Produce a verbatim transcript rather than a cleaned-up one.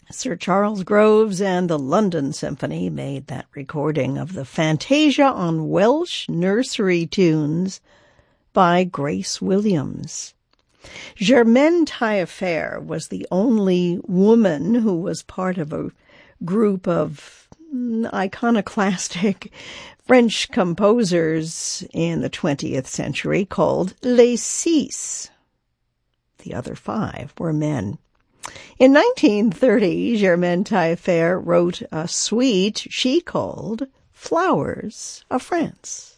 Sir Charles Groves and the London Symphony made that recording of the Fantasia on Welsh nursery tunes by Grace Williams. Germaine Taillefer was the only woman who was part of a group of iconoclastic French composers in the twentieth century called Les Six. The other five were men. In nineteen thirty, Germaine Taillefer wrote a suite she called Flowers of France.